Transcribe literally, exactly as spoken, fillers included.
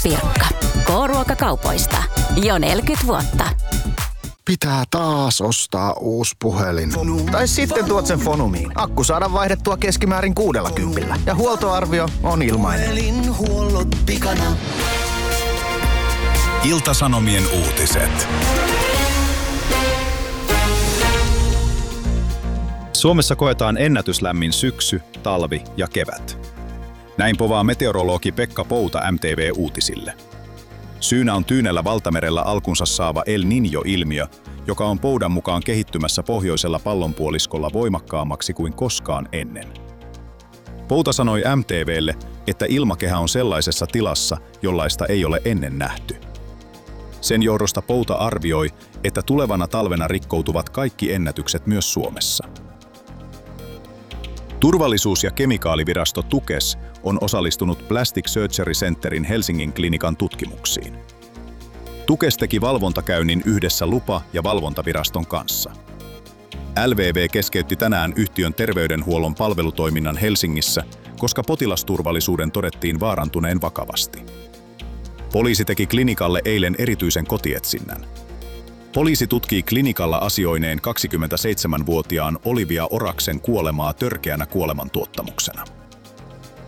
Pirkka. K-ruokakaupoista. Jo neljäkymmentä vuotta. Pitää taas ostaa uusi puhelin. Tai sitten tuot sen Fonumiin. Akku saadaan vaihdettua keskimäärin kuudella kympillä. Ja huoltoarvio on ilmainen. Puhelinhuollot pikana. Ilta-Sanomien uutiset. Suomessa koetaan ennätyslämmin syksy, talvi ja kevät. Näin povaa meteorologi Pekka Pouta M T V-uutisille. Syynä on Tyynellä valtamerellä alkunsa saava El Niño-ilmiö, joka on Poudan mukaan kehittymässä pohjoisella pallonpuoliskolla voimakkaammaksi kuin koskaan ennen. Pouta sanoi M T V:lle, että ilmakehä on sellaisessa tilassa, jollaista ei ole ennen nähty. Sen johdosta Pouta arvioi, että tulevana talvena rikkoutuvat kaikki ennätykset myös Suomessa. Turvallisuus- ja kemikaalivirasto Tukes on osallistunut Plastic Surgery Centerin Helsingin klinikan tutkimuksiin. Tukes teki valvontakäynnin yhdessä lupa- ja valvontaviraston kanssa. L V V keskeytti tänään yhtiön terveydenhuollon palvelutoiminnan Helsingissä, koska potilasturvallisuuden todettiin vaarantuneen vakavasti. Poliisi teki klinikalle eilen erityisen kotietsinnän. Poliisi tutkii klinikalla asioineen kaksikymmentäseitsemänvuotiaan Olivia Oraksen kuolemaa törkeänä kuolemantuottamuksena.